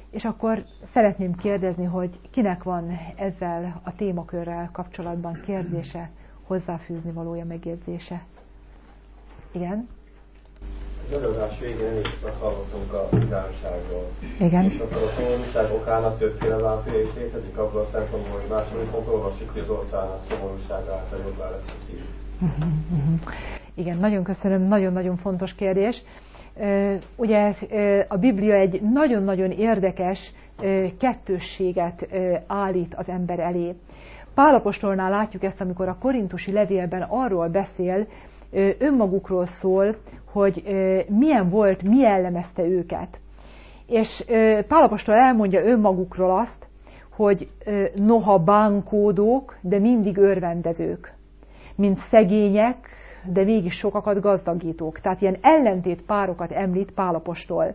És akkor szeretném kérdezni, hogy kinek van ezzel a témakörrel kapcsolatban kérdése, hozzáfűzni valója, megjegyzése. Igen? Az előadás végén is hallottunk a vidánságról. Igen. És akkor a szomorúság okának többféle változója is létezik, abban a szempontból, hogy máshol viszont olvassuk, hogy az orcának szomorúság által jobbá lesz a szív. Igen, nagyon köszönöm, nagyon-nagyon fontos kérdés. Ugye a Biblia egy nagyon-nagyon érdekes kettősséget állít az ember elé. Pál apostolnál látjuk ezt, amikor a korintusi levélben arról beszél, önmagukról szól, hogy milyen volt, mi jellemezte őket. És Pál apostol elmondja önmagukról azt, hogy noha bánkódók, de mindig örvendezők, mint szegények, de mégis sokakat gazdagítók. Tehát ilyen ellentét párokat említ Pál apostol.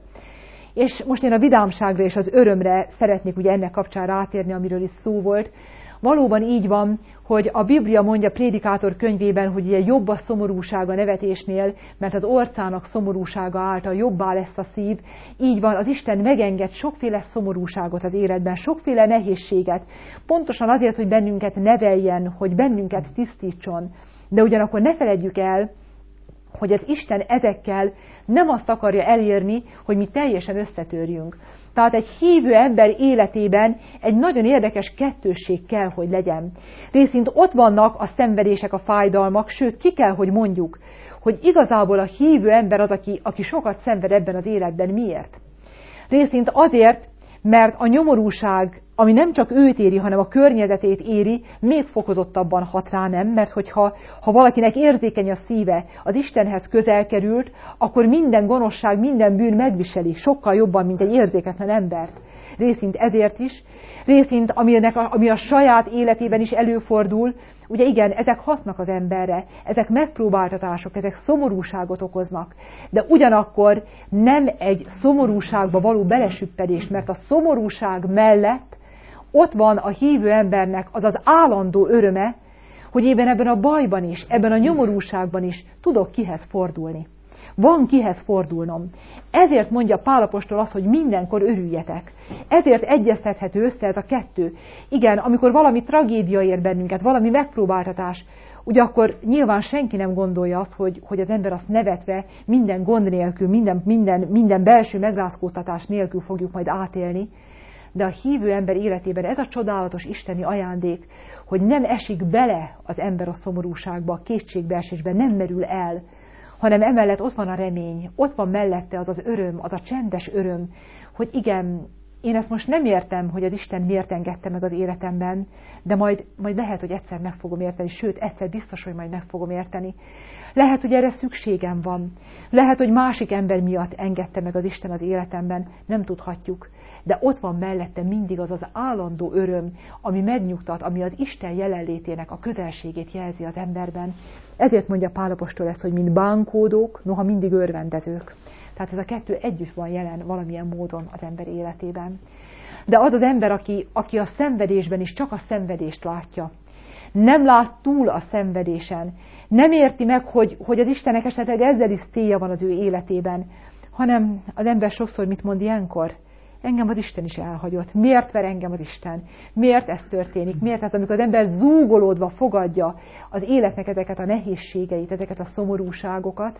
És most én a vidámságra és az örömre szeretnék ugye ennek kapcsán rátérni, amiről itt szó volt. Valóban így van, hogy a Biblia mondja Prédikátor könyvében, hogy ugye jobb a szomorúság a nevetésnél, mert az orcának szomorúsága által jobbá lesz a szív. Így van, az Isten megenged sokféle szomorúságot az életben, sokféle nehézséget. Pontosan azért, hogy bennünket neveljen, hogy bennünket tisztítson. De ugyanakkor ne feledjük el, hogy az Isten ezekkel nem azt akarja elérni, hogy mi teljesen összetörjünk. Tehát egy hívő ember életében egy nagyon érdekes kettősség kell, hogy legyen. Részint ott vannak a szenvedések, a fájdalmak, sőt ki kell, hogy mondjuk, hogy igazából a hívő ember az, aki sokat szenved ebben az életben. Miért? Részint azért, mert a nyomorúság, ami nem csak őt éri, hanem a környezetét éri, még fokozottabban hat rá, nem? Mert hogyha valakinek érzékeny a szíve, az Istenhez közel került, akkor minden gonoszság, minden bűn megviseli sokkal jobban, mint egy érzéketlen embert. Részint ezért is, részint ami a saját életében is előfordul, ugye igen, ezek hatnak az emberre, ezek megpróbáltatások, ezek szomorúságot okoznak, de ugyanakkor nem egy szomorúságba való belesüppedés, mert a szomorúság mellett ott van a hívő embernek az az állandó öröme, hogy ebben a bajban is, ebben a nyomorúságban is tudok kihez fordulni. Van kihez fordulnom. Ezért mondja Pál apostol azt, hogy mindenkor örüljetek. Ezért egyeztethető össze ez a kettő. Igen, amikor valami tragédia ér bennünket, valami megpróbáltatás, ugye akkor nyilván senki nem gondolja azt, hogy az ember azt nevetve, minden gond nélkül, minden belső megrázkódtatás nélkül fogjuk majd átélni. De a hívő ember életében ez a csodálatos isteni ajándék, hogy nem esik bele az ember a szomorúságba, a kétségbeesésbe, nem merül el, hanem emellett ott van a remény, ott van mellette az az öröm, az a csendes öröm, hogy igen, én ezt most nem értem, hogy az Isten miért engedte meg az életemben, de majd lehet, hogy egyszer meg fogom érteni, sőt, egyszer biztos, hogy majd meg fogom érteni. Lehet, hogy erre szükségem van. Lehet, hogy másik ember miatt engedte meg az Isten az életemben, nem tudhatjuk. De ott van mellette mindig az az állandó öröm, ami megnyugtat, ami az Isten jelenlétének a közelségét jelzi az emberben. Ezért mondja Pál apostol ezt, hogy mint bánkódók, noha mindig örvendezők. Tehát ez a kettő együtt van jelen valamilyen módon az ember életében. De az az ember, aki a szenvedésben is csak a szenvedést látja, nem lát túl a szenvedésen, nem érti meg, hogy az Istennek esetleg ezzel is célja van az ő életében, hanem az ember sokszor mit mond ilyenkor? Engem az Isten is elhagyott. Miért ver engem az Isten? Miért ez történik? Miért ez, amikor az ember zúgolódva fogadja az életnek ezeket a nehézségeit, ezeket a szomorúságokat,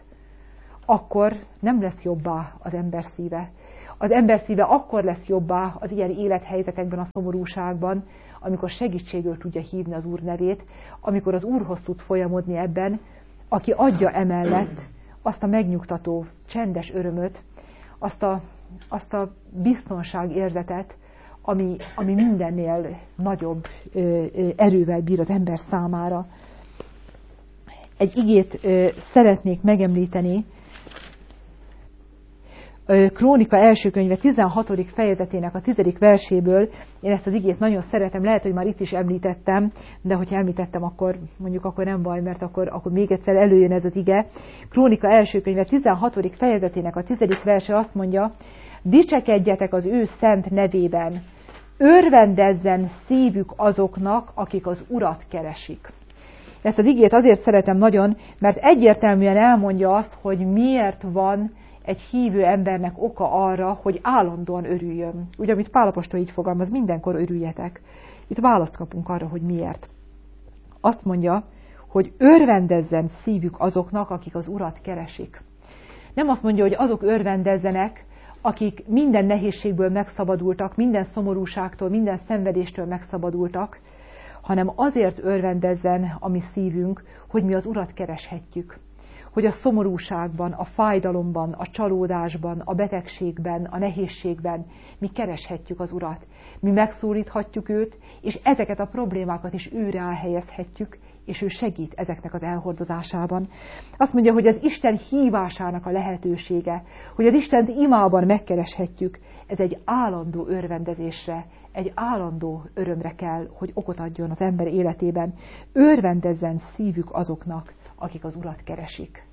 akkor nem lesz jobbá az ember szíve. Az ember szíve akkor lesz jobbá az ilyen élethelyzetekben, a szomorúságban, amikor segítségül tudja hívni az Úr nevét, amikor az Úrhoz tud folyamodni ebben, aki adja emellett azt a megnyugtató, csendes örömöt, azt a biztonságérzetet, ami mindennél nagyobb erővel bír az ember számára. Egy igét szeretnék megemlíteni, Krónika első könyve 16. fejezetének a 10. verséből. Én ezt az igét nagyon szeretem, lehet, hogy már itt is említettem, de hogyha említettem, akkor nem baj, mert akkor még egyszer előjön ez az ige. Krónika első könyve 16. fejezetének a 10. verse azt mondja: dicsekedjetek az ő szent nevében, örvendezzen szívük azoknak, akik az Urat keresik. Ezt az igét azért szeretem nagyon, mert egyértelműen elmondja azt, hogy miért van egy hívő embernek oka arra, hogy állandóan örüljön. Ugye, amit Pál apostol így fogalmaz, mindenkor örüljetek. Itt választ kapunk arra, hogy miért. Azt mondja, hogy örvendezzen szívük azoknak, akik az Urat keresik. Nem azt mondja, hogy azok örvendezzenek, akik minden nehézségből megszabadultak, minden szomorúságtól, minden szenvedéstől megszabadultak, hanem azért örvendezzen a mi szívünk, hogy mi az Urat kereshetjük. Hogy a szomorúságban, a fájdalomban, a csalódásban, a betegségben, a nehézségben mi kereshetjük az Urat. Mi megszólíthatjuk őt, és ezeket a problémákat is őre elhelyezhetjük, és ő segít ezeknek az elhordozásában. Azt mondja, hogy az Isten hívásának a lehetősége, hogy az Istent imában megkereshetjük, ez egy állandó örvendezésre, egy állandó örömre kell, hogy okot adjon az ember életében. Örvendezzen szívük azoknak, akik az Urat keresik.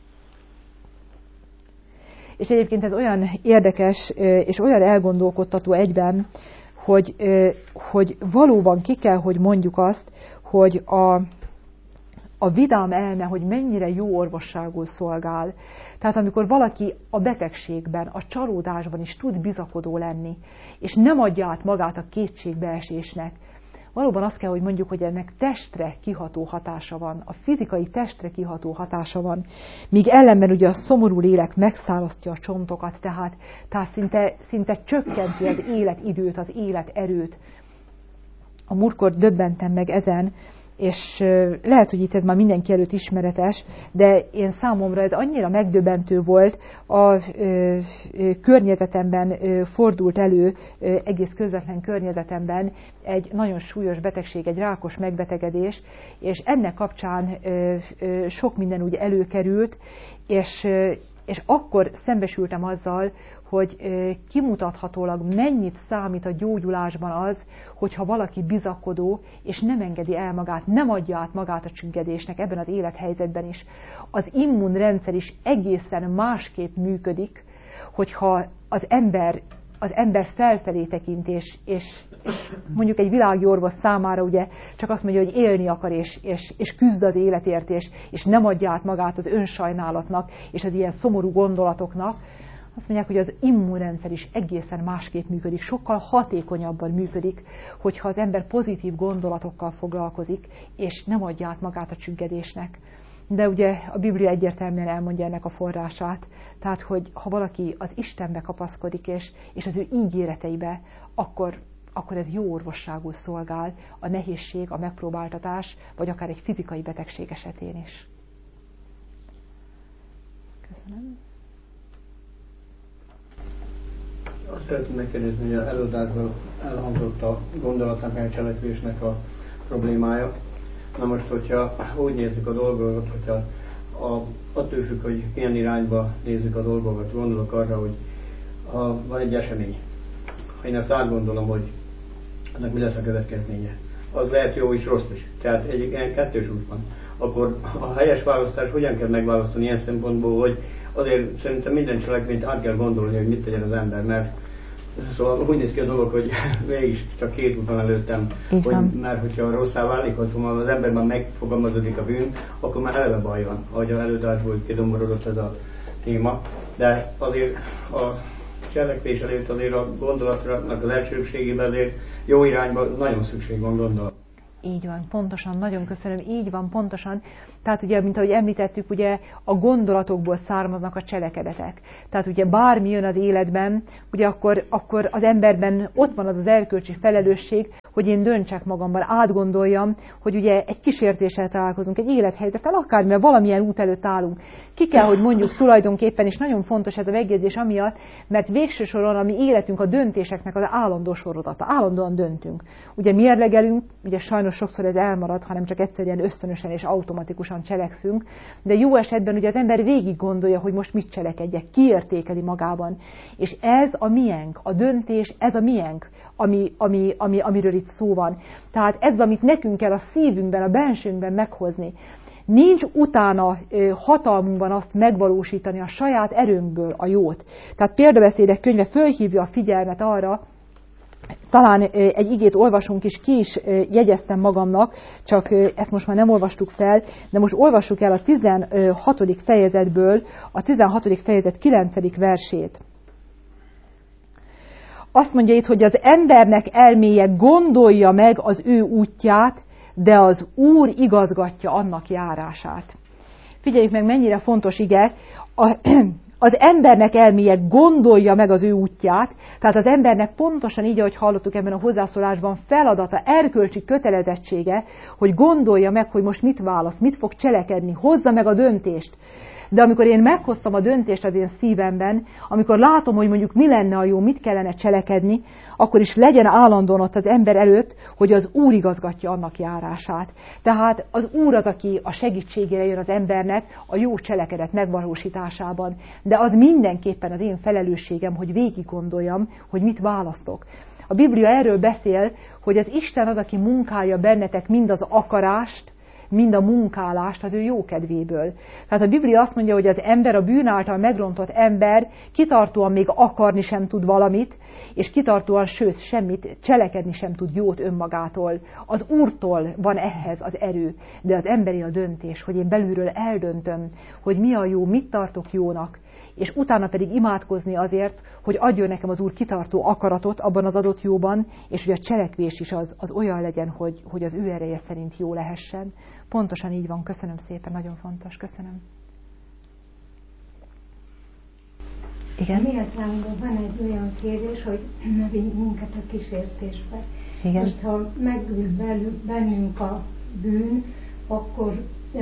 És egyébként ez olyan érdekes és olyan elgondolkodtató egyben, hogy valóban ki kell, hogy mondjuk azt, hogy a vidám elme, hogy mennyire jó orvosságul szolgál. Tehát amikor valaki a betegségben, a csalódásban is tud bizakodó lenni, és nem adja át magát a kétségbeesésnek, valóban azt kell, hogy mondjuk, hogy ennek testre kiható hatása van, a fizikai testre kiható hatása van, míg ellenben ugye a szomorú lélek megszálasztja a csontokat, tehát szinte csökkenti az életidőt, az életerőt. A múltkor döbbentem meg ezen, és lehet, hogy itt ez már mindenki előtt ismeretes, de én számomra ez annyira megdöbbentő volt, a környezetemben fordult elő, egész közvetlen környezetemben egy nagyon súlyos betegség, egy rákos megbetegedés, és ennek kapcsán sok minden úgy előkerült, és akkor szembesültem azzal, hogy kimutathatólag mennyit számít a gyógyulásban az, hogyha valaki bizakodó, és nem engedi el magát, nem adja át magát a csüggedésnek ebben az élethelyzetben is. Az immunrendszer is egészen másképp működik, hogyha az ember felfelé tekint, és mondjuk egy világi orvos számára ugye csak azt mondja, hogy élni akar, és küzd az életért, és nem adja át magát az önsajnálatnak, és az ilyen szomorú gondolatoknak. Azt mondják, hogy az immunrendszer is egészen másképp működik, sokkal hatékonyabban működik, hogyha az ember pozitív gondolatokkal foglalkozik, és nem adja át magát a csüggedésnek. De ugye a Biblia egyértelműen elmondja ennek a forrását, tehát hogy ha valaki az Istenbe kapaszkodik, és az ő ígéreteibe, akkor ez jó orvosságul szolgál a nehézség, a megpróbáltatás, vagy akár egy fizikai betegség esetén is. Köszönöm. Azt szeretném megkérdezni, hogy az előadásban elhangzott a gondolatnak, a cselekvésnek a problémája. Na most, hogyha úgy nézzük a dolgokat, hogyha attól függ, hogy milyen irányba nézzük a dolgokat, gondolok arra, hogy ha van egy esemény, ha én ezt átgondolom, hogy annak mi lesz a következménye, az lehet jó is, rossz is. Tehát egy ilyen kettős út van. Akkor a helyes választás hogyan kell megválasztani ilyen szempontból, hogy azért szerintem minden cselekményt át kell gondolni, hogy mit tegyen az ember, mert szóval úgy néz ki a dolog, hogy mégis csak két út van előttem, mert hogyha rosszá válik, hogy az emberben megfogalmazódik a bűn, akkor már eleve baj van, ahogy az előadásból kidomborodott ez a téma. De azért a cselekvés előtt azért a gondolatnak az elsőségében azért jó irányban nagyon szükség van gondolat. Így van, pontosan, nagyon köszönöm, így van, pontosan. Tehát ugye, mint ahogy említettük, ugye a gondolatokból származnak a cselekedetek. Tehát ugye bármi jön az életben, ugye akkor az emberben ott van az az erkölcsi felelősség, hogy én döntsek magamban, átgondoljam, hogy ugye egy kísértéssel találkozunk, egy élethelyzettel, akármivel valamilyen út előtt állunk. Ki kell, hogy mondjuk tulajdonképpen, és nagyon fontos ez a megjegyzés amiatt, mert végső soron a mi életünk a döntéseknek az állandó sorozata. Állandóan döntünk. Ugye mérlegelünk, ugye sajnos sokszor ez elmarad, hanem csak egyszerűen ösztönösen és automatikusan cselekszünk, de jó esetben ugye az ember végig gondolja, hogy most mit cselekedjek, kiértékeli magában. És ez a miénk, a döntés, ez a miénk, amiről itt szó van. Tehát ez, amit nekünk kell a szívünkben, a bensőnkben meghozni. Nincs utána hatalmunkban azt megvalósítani a saját erőnkből a jót. Tehát Példabeszédek könyve fölhívja a figyelmet arra, talán egy igét olvasunk, és ki is jegyeztem magamnak, csak ezt most már nem olvastuk fel, de most olvassuk el a 16. fejezetből, a 16. fejezet 9. versét. Azt mondja itt, hogy az embernek elméje gondolja meg az ő útját, de az Úr igazgatja annak járását. Figyeljük meg, mennyire fontos ige. Az embernek elméje gondolja meg az ő útját, tehát az embernek pontosan így, ahogy hallottuk ebben a hozzászólásban, feladata, erkölcsi kötelezettsége, hogy gondolja meg, hogy most mit választ, mit fog cselekedni, hozza meg a döntést. De amikor én meghoztam a döntést az én szívemben, amikor látom, hogy mondjuk mi lenne a jó, mit kellene cselekedni, akkor is legyen állandóan ott az ember előtt, hogy az Úr igazgatja annak járását. Tehát az Úr az, aki a segítségére jön az embernek a jó cselekedet megvalósításában. De az mindenképpen az én felelősségem, hogy végig gondoljam, hogy mit választok. A Biblia erről beszél, hogy az Isten az, aki munkálja bennetek mind az akarást, mind a munkálást az ő jókedvéből. Tehát a Biblia azt mondja, hogy az ember, a bűn által megrontott ember kitartóan még akarni sem tud valamit, és kitartóan, sőt, semmit cselekedni sem tud jót önmagától. Az Úrtól van ehhez az erő, de az emberi a döntés, hogy én belülről eldöntöm, hogy mi a jó, mit tartok jónak, és utána pedig imádkozni azért, hogy adjon nekem az Úr kitartó akaratot abban az adott jóban, és hogy a cselekvés is az olyan legyen, hogy az ő ereje szerint jó lehessen. Pontosan így van, köszönöm szépen, nagyon fontos, köszönöm. Igen? Miatlámban van egy olyan kérdés, hogy ne vigy minket a kísértésbe. Igen. Most ha megül bennünk a bűn, akkor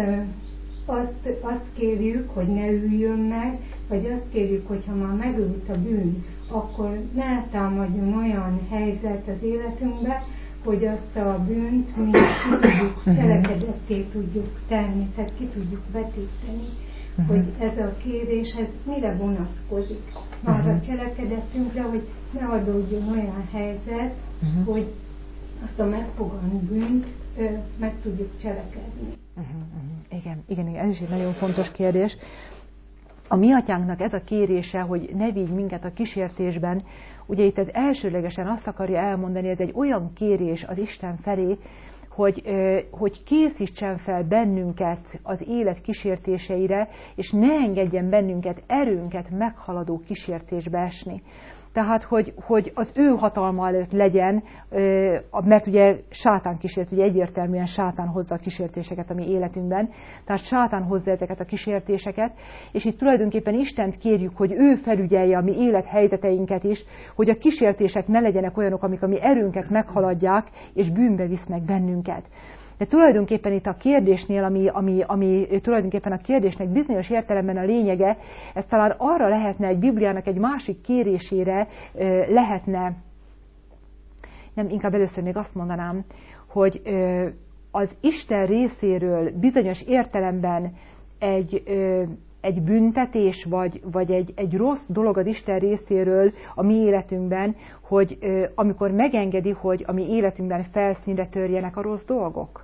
azt kérjük, hogy ne üljön meg, vagy azt kérjük, hogy ha már megült a bűn, akkor ne támadjon olyan helyzet az életünkbe, hogy azt a bűnt mi ki tudjuk, cselekedetté tudjuk tenni, tehát ki tudjuk vetíteni. Hogy ez a kérés, ez mire vonatkozik? Már a cselekedetünkre, hogy ne adódjon olyan helyzet, hogy azt a megfogant bűnt meg tudjuk cselekedni. Igen, ez is egy nagyon fontos kérdés. A mi atyánknak ez a kérése, hogy ne vigy minket a kísértésben, ugye itt ez elsőlegesen azt akarja elmondani, ez egy olyan kérés az Isten felé, hogy készítsen fel bennünket az élet kísértéseire, és ne engedjen bennünket erőnket meghaladó kísértésbe esni. Tehát, hogy az ő hatalma előtt legyen, mert ugye sátán kísért, ugye egyértelműen sátán hozza a kísértéseket a mi életünkben, tehát sátán hozza ezeket a kísértéseket, és itt tulajdonképpen Istent kérjük, hogy ő felügyelje a mi élethelyzeteinket is, hogy a kísértések ne legyenek olyanok, amik a mi erőnket meghaladják, és bűnbe visznek bennünket. De tulajdonképpen itt a kérdésnél, ami tulajdonképpen a kérdésnek bizonyos értelemben a lényege, ez talán arra lehetne egy Bibliának egy másik kérésére lehetne, nem, inkább először még azt mondanám, hogy az Isten részéről bizonyos értelemben egy büntetés, vagy egy rossz dolog az Isten részéről a mi életünkben, hogy amikor megengedi, hogy a mi életünkben felszínre törjenek a rossz dolgok.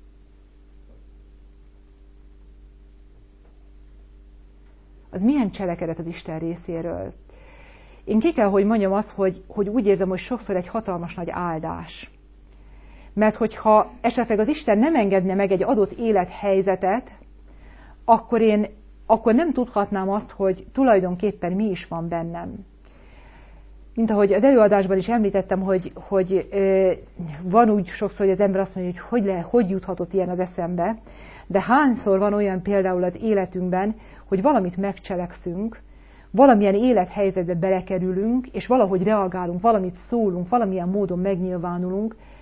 Az milyen cselekedet az Isten részéről? Én ki kell, hogy mondjam azt, hogy úgy érzem, hogy sokszor egy hatalmas nagy áldás. Mert hogyha esetleg az Isten nem engedne meg egy adott élethelyzetet, akkor nem tudhatnám azt, hogy tulajdonképpen mi is van bennem. Mint ahogy az előadásban is említettem, hogy van úgy sokszor, hogy az ember azt mondja, hogy juthatott ilyen az eszembe, de hányszor van olyan például az életünkben, hogy valamit megcselekszünk, valamilyen élethelyzetbe belekerülünk, és valahogy reagálunk, valamit szólunk, valamilyen módon megnyilvánulunk,